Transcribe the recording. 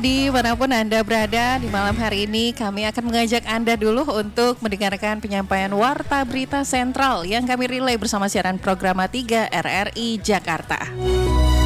dimanapun Anda berada di malam hari ini, kami akan mengajak Anda dulu untuk mendengarkan penyampaian Warta Berita Sentral yang kami relay bersama siaran Programa 3 RRI Jakarta.